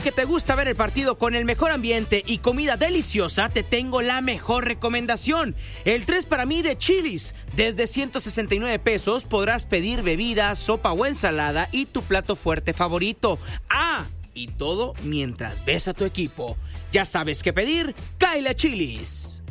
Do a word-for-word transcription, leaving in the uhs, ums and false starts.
que te gusta ver el partido con el mejor ambiente y comida deliciosa, te tengo la mejor recomendación. El tres para mí de Chili's. Desde ciento sesenta y nueve pesos podrás pedir bebida, sopa o ensalada y tu plato fuerte favorito. Ah, y todo mientras ves a tu equipo. Ya sabes qué pedir, cáele a Chili's.